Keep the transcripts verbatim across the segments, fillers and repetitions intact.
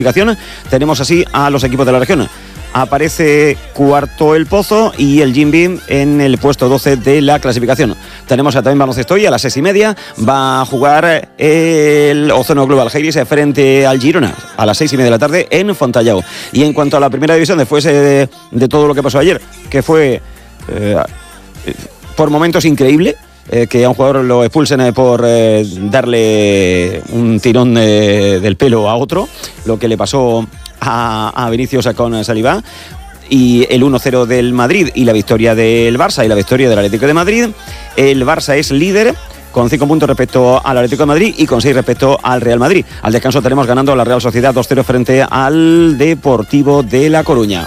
Tenemos así a los equipos de la región. Aparece cuarto el Pozo y el Jimby en el puesto doce de la clasificación. Tenemos también baloncesto y a las seis y media va a jugar el Ozono Global Heiris frente al Girona a las seis y media de la tarde en Fontallao. Y en cuanto a la primera división, después de, de todo lo que pasó ayer, que fue eh, por momentos increíble, Eh, que a un jugador lo expulsen eh, por eh, darle un tirón eh, del pelo a otro, lo que le pasó a, a Vinicius con Saliba, y el uno cero del Madrid y la victoria del Barça y la victoria del Atlético de Madrid. El Barça es líder con cinco puntos respecto al Atlético de Madrid y con seis respecto al Real Madrid. Al descanso tenemos ganando a la Real Sociedad dos cero frente al Deportivo de La Coruña.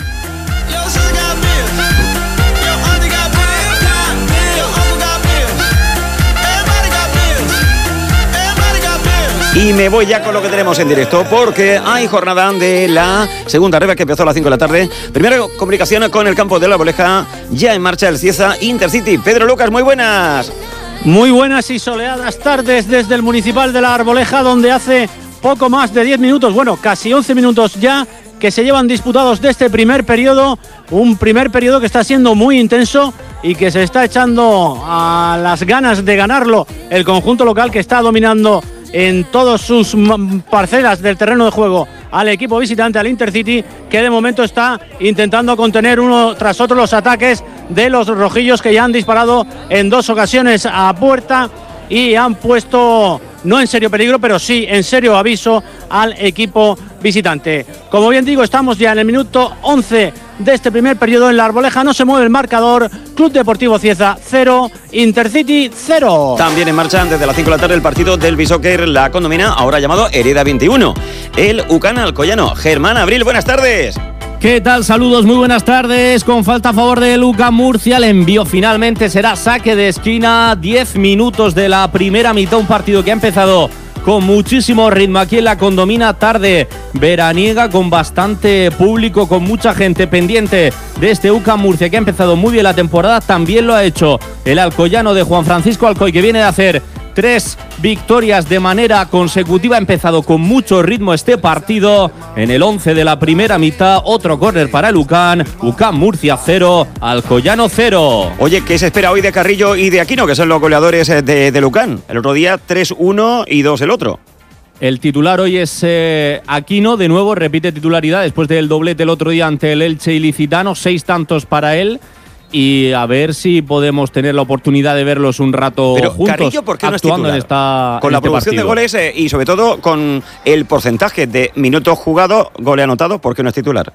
Y me voy ya con lo que tenemos en directo, porque hay jornada de la segunda reva que empezó a las cinco de la tarde. Primera comunicación con el campo de La Arboleja, ya en marcha el Cieza Intercity. Pedro Lucas, muy buenas. Muy buenas y soleadas tardes desde el Municipal de La Arboleja, donde hace poco más de diez minutos, bueno, casi once minutos ya, que se llevan disputados de este primer periodo. Un primer periodo que está siendo muy intenso y que se está echando a las ganas de ganarlo el conjunto local, que está dominando en todas sus parcelas del terreno de juego al equipo visitante, al Intercity, que de momento está intentando contener uno tras otro los ataques de los rojillos, que ya han disparado en dos ocasiones a puerta y han puesto, no en serio peligro, pero sí en serio aviso al equipo visitante. Como bien digo, estamos ya en el minuto once de este primer periodo en La Arboleja. No se mueve el marcador. Club Deportivo Cieza cero, Intercity cero. También en marcha desde las cinco de la tarde el partido del Bishoker La Condomina, ahora llamado Hereda veintiuno. El Ucán Alcoyano. Germán Abril, buenas tardes. ¿Qué tal? Saludos, muy buenas tardes. Con falta a favor de Luca Murcia, el envío finalmente será saque de esquina. diez minutos de la primera mitad, un partido que ha empezado con muchísimo ritmo aquí en La Condomina, tarde veraniega, con bastante público, con mucha gente pendiente de este U C A M Murcia, que ha empezado muy bien la temporada. También lo ha hecho el alcoyano de Juan Francisco Alcoy, que viene de hacer tres victorias de manera consecutiva. Ha empezado con mucho ritmo este partido. En el once de la primera mitad, otro córner para el Ucán. Ucán Murcia cero, Alcoyano cero. Oye, ¿qué se espera hoy de Carrillo y de Aquino, que son los goleadores de, de Ucán? El otro día tres uno y dos el otro. El titular hoy es eh, Aquino, de nuevo repite titularidad después del doblete el otro día ante el Elche Ilicitano. Seis tantos para él. Y a ver si podemos tener la oportunidad de verlos un rato Pero, juntos, Carrillo, ¿por qué no es actuando titular? en esta Con en la este producción partido. de goles eh, y sobre todo con el porcentaje de minutos jugados, goles anotados, ¿por qué no es titular?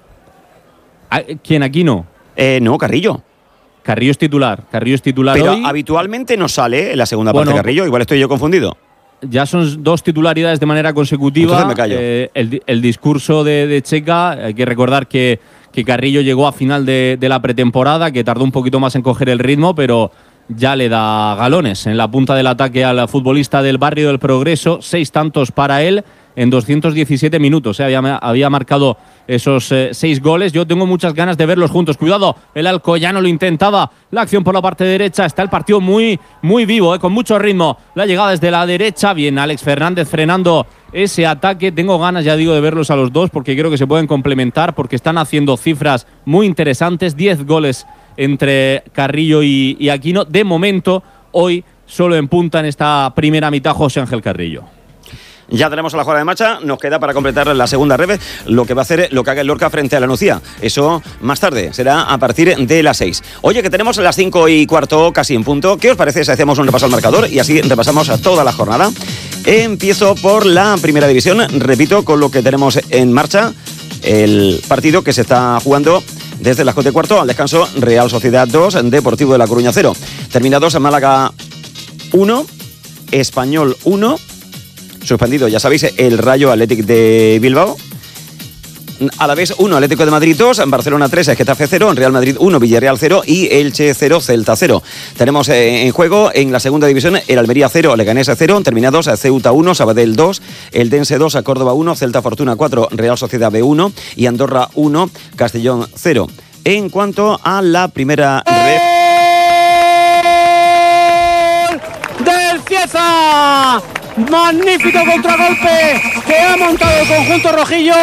¿Quién? Aquino? Eh, no, Carrillo. Carrillo es titular. Carrillo es titular Pero hoy. habitualmente no sale en la segunda Bueno, parte Carrillo, igual estoy yo confundido. Ya son dos titularidades de manera consecutiva. Entonces me callo. Eh, el, el discurso de, de Checa, hay que recordar que, que Carrillo llegó a final de, de la pretemporada, que tardó un poquito más en coger el ritmo, pero ya le da galones en la punta del ataque al futbolista del Barrio del Progreso. Seis tantos para él en doscientos diecisiete minutos. Eh, había, había marcado esos eh, seis goles. Yo tengo muchas ganas de verlos juntos. Cuidado, el alcoyano lo intentaba. La acción por la parte derecha. Está el partido muy, muy vivo, eh, con mucho ritmo. La llegada desde la derecha. Bien, Alex Fernández frenando ese ataque. Tengo ganas, ya digo, de verlos a los dos, porque creo que se pueden complementar, porque están haciendo cifras muy interesantes. Diez goles entre Carrillo y, y Aquino. De momento, hoy solo en punta en esta primera mitad José Ángel Carrillo. Ya tenemos a la jugada de marcha, nos queda para completar la segunda reve lo que va a hacer, lo que haga el Lorca frente a la Nucía. Eso más tarde, será a partir de las seis. Oye, que tenemos las cinco y cuarto casi en punto. ¿Qué os parece si hacemos un repaso al marcador y así repasamos a toda la jornada? Empiezo por la primera división, repito, con lo que tenemos en marcha, el partido que se está jugando desde las cuatro y cuarto al descanso. Real Sociedad dos, Deportivo de La Coruña cero. Terminados, Málaga uno, Español uno. Suspendido, ya sabéis, el Rayo Athletic de Bilbao. A la vez uno, Atlético de Madrid dos, Barcelona tres, Getafe cero, Real Madrid uno, Villarreal cero y Elche cero, Celta cero. Tenemos eh, en juego en la segunda división el Almería cero, Leganés cero, terminados Ceuta uno, Sabadell dos, Eldense dos, Córdoba uno, Celta Fortuna cuatro, Real Sociedad B uno y Andorra uno, Castellón cero. En cuanto a la primera red del Cieza, Magnífico contragolpe que ha montado el conjunto rojillo.